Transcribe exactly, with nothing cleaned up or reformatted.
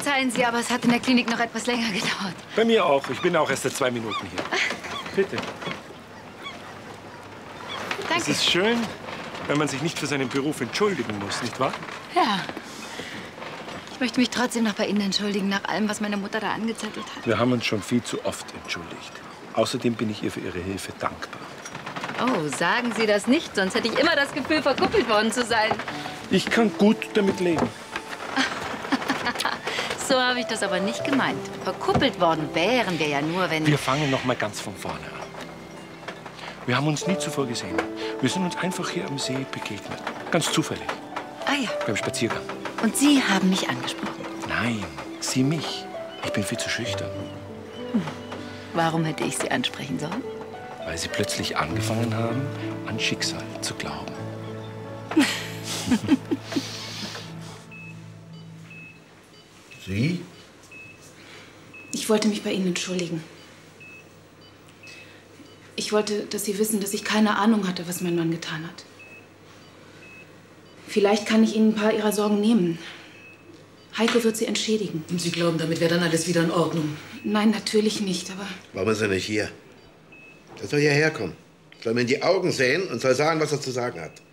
Verzeihen Sie, aber es hat in der Klinik noch etwas länger gedauert. Bei mir auch. Ich bin auch erst seit zwei Minuten hier. Bitte. Danke. Es ist schön, wenn man sich nicht für seinen Beruf entschuldigen muss, nicht wahr? Ja. Ich möchte mich trotzdem noch bei Ihnen entschuldigen, nach allem, was meine Mutter da angezettelt hat. Wir haben uns schon viel zu oft entschuldigt. Außerdem bin ich ihr für Ihre Hilfe dankbar. Oh, sagen Sie das nicht, sonst hätte ich immer das Gefühl, verkuppelt worden zu sein. Ich kann gut damit leben. So habe ich das aber nicht gemeint. Verkuppelt worden wären wir ja nur, wenn... Wir fangen noch mal ganz von vorne an. Wir haben uns nie zuvor gesehen. Wir sind uns einfach hier am See begegnet. Ganz zufällig. Ah ja. Beim Spaziergang. Und Sie haben mich angesprochen? Nein, Sie mich. Ich bin viel zu schüchtern. Hm. Warum hätte ich Sie ansprechen sollen? Weil Sie plötzlich angefangen haben, an Schicksal zu glauben. Sie? Ich wollte mich bei Ihnen entschuldigen. Ich wollte, dass Sie wissen, dass ich keine Ahnung hatte, was mein Mann getan hat. Vielleicht kann ich Ihnen ein paar Ihrer Sorgen nehmen. Heiko wird Sie entschädigen. Und Sie glauben, damit wäre dann alles wieder in Ordnung? Nein, natürlich nicht, aber... Warum ist er nicht hier? Er soll hierher kommen. Soll mir in die Augen sehen und soll sagen, was er zu sagen hat.